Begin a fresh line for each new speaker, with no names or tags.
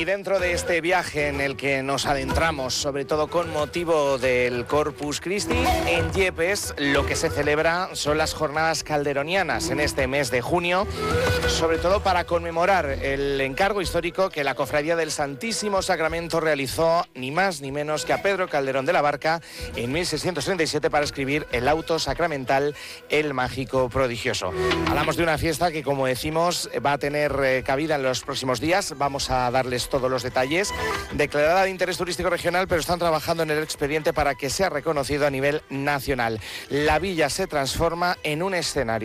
dentro de este viaje en el que nos adentramos, sobre todo con motivo del Corpus Christi, en Yepes lo que se celebra son las jornadas calderonianas en este mes de junio, sobre todo para conmemorar el encargo histórico que la Cofradía del Santísimo Sacramento realizó ni más ni menos que a Pedro Calderón de la Barca en 1637 para escribir el auto sacramental El Mágico Prodigioso. Hablamos de una fiesta que, como decimos, va a tener cabida en los próximos días. Vamos a darles todos los detalles. Declarada de interés turístico regional, pero están trabajando en el expediente para que sea reconocido a nivel nacional. La villa se transforma en un escenario